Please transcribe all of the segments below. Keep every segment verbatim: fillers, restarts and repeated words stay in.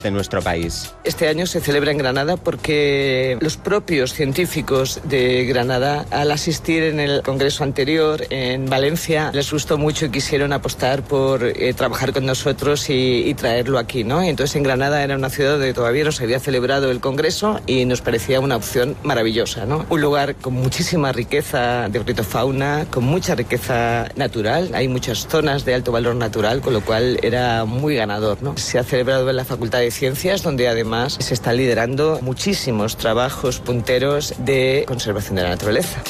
de nuestro país. Este año se celebra en Granada porque los propios científicos de Granada, al asistir en el congreso anterior en Valencia, les gustó mucho y quisieron apostar por eh, trabajar con nosotros y, y traerlo aquí, ¿no? Entonces en Granada era una ciudad donde todavía no se había celebrado el congreso y nos parecía una opción maravillosa, ¿no? Un lugar con muchísima riqueza de ornitofauna, con mucha riqueza natural, hay muchas zonas de alto valor natural, con lo cual era muy ganador, ¿no? Se ha celebrado en la Facultad de Ciencias, donde además se están liderando muchísimos trabajos punteros de conservación de la naturaleza.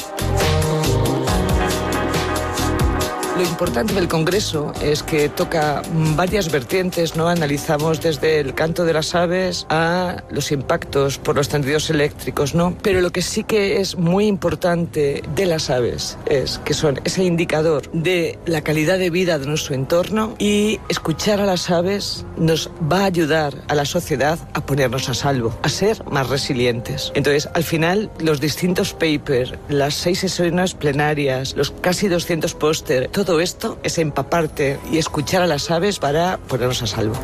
Lo importante del Congreso es que toca varias vertientes, ¿no? Analizamos desde el canto de las aves a los impactos por los tendidos eléctricos, ¿no? Pero lo que sí que es muy importante de las aves es que son ese indicador de la calidad de vida de nuestro entorno, y escuchar a las aves nos va a ayudar a la sociedad a ponernos a salvo, a ser más resilientes. Entonces, al final, los distintos papers, las seis sesiones plenarias, los casi doscientos póster, todo esto es empaparte y escuchar a las aves para ponernos a salvo.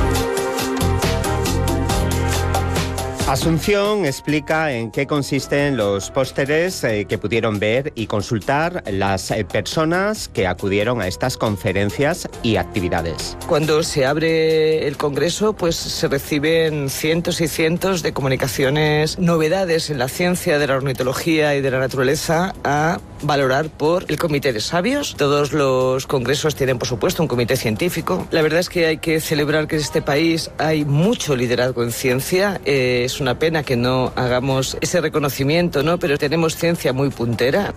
Asunción explica en qué consisten los pósteres eh, que pudieron ver y consultar las eh, personas que acudieron a estas conferencias y actividades. Cuando se abre el Congreso, pues se reciben cientos y cientos de comunicaciones, novedades en la ciencia de la ornitología y de la naturaleza a valorar por el Comité de Sabios. Todos los congresos tienen, por supuesto, un comité científico. La verdad es que hay que celebrar que en este país hay mucho liderazgo en ciencia. Eh, es una pena que no hagamos ese reconocimiento, ¿no? Pero tenemos ciencia muy puntera.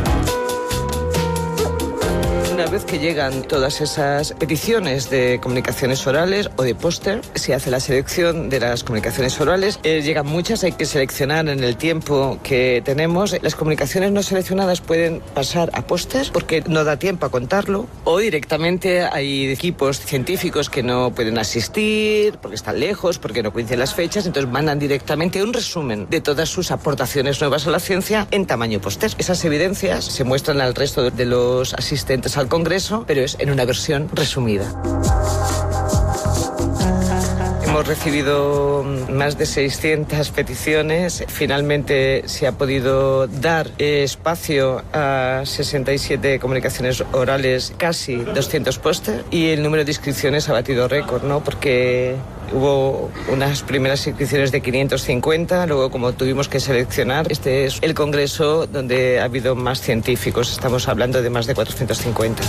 Una vez que llegan todas esas peticiones de comunicaciones orales o de póster, se hace la selección de las comunicaciones orales. Eh, llegan muchas, hay que seleccionar en el tiempo que tenemos. Las comunicaciones no seleccionadas pueden pasar a póster porque no da tiempo a contarlo, o directamente hay equipos científicos que no pueden asistir porque están lejos, porque no coinciden las fechas, entonces mandan directamente un resumen de todas sus aportaciones nuevas a la ciencia en tamaño póster. Esas evidencias se muestran al resto de los asistentes al Congreso, pero es en una versión resumida. Hemos recibido más de seiscientas peticiones. Finalmente se ha podido dar espacio a sesenta y siete comunicaciones orales, casi doscientos póster, y el número de inscripciones ha batido récord, ¿no? Porque hubo unas primeras inscripciones de quinientos cincuenta, luego como tuvimos que seleccionar, este es el congreso donde ha habido más científicos, estamos hablando de más de cuatrocientos cincuenta.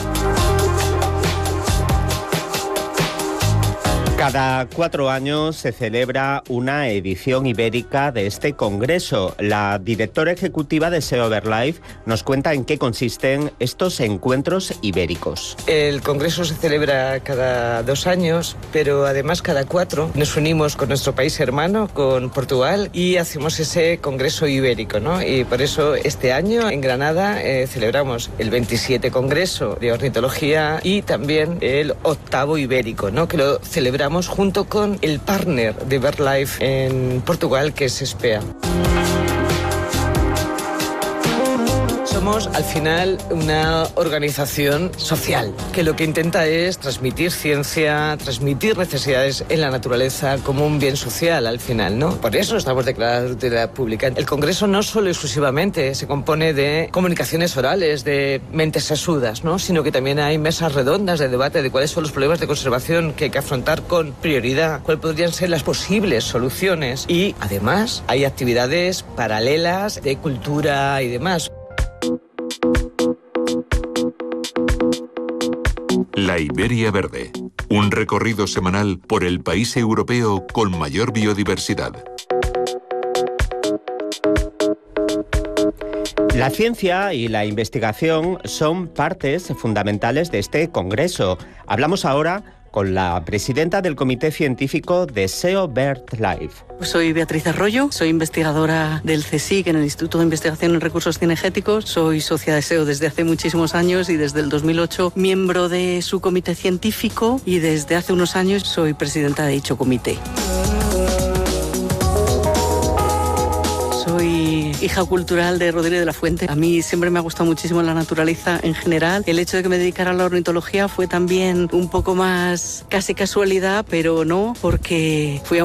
Cada cuatro años se celebra una edición ibérica de este congreso. La directora ejecutiva de SEO BirdLife nos cuenta en qué consisten estos encuentros ibéricos. El congreso se celebra cada dos años, pero además cada cuatro nos unimos con nuestro país hermano, con Portugal, y hacemos ese congreso ibérico, ¿no? Y por eso este año en Granada eh, celebramos el veintisiete congreso de ornitología y también el octavo ibérico, ¿no? Que lo celebramos junto con el partner de BirdLife en Portugal, que es SPEA. Somos, al final, una organización social que lo que intenta es transmitir ciencia, transmitir necesidades en la naturaleza como un bien social, al final, ¿no? Por eso estamos declarados de utilidad pública. El Congreso no solo exclusivamente se compone de comunicaciones orales, de mentes sesudas, ¿no? Sino que también hay mesas redondas de debate de cuáles son los problemas de conservación que hay que afrontar con prioridad, cuáles podrían ser las posibles soluciones, y además hay actividades paralelas de cultura y demás. La Iberia Verde, un recorrido semanal por el país europeo con mayor biodiversidad. La ciencia y la investigación son partes fundamentales de este congreso. Hablamos ahora con la presidenta del Comité Científico de SEO BirdLife. Soy Beatriz Arroyo, soy investigadora del CSIC en el Instituto de Investigación en Recursos Cinegéticos. Soy socia de SEO desde hace muchísimos años y desde el dos mil ocho miembro de su comité científico, y desde hace unos años soy presidenta de dicho comité. Soy soy hija cultural de Rodríguez de la Fuente. A mí siempre me ha gustado muchísimo la naturaleza en general. El hecho de que me dedicara a la ornitología fue también un poco más casi casualidad, pero no, porque fui a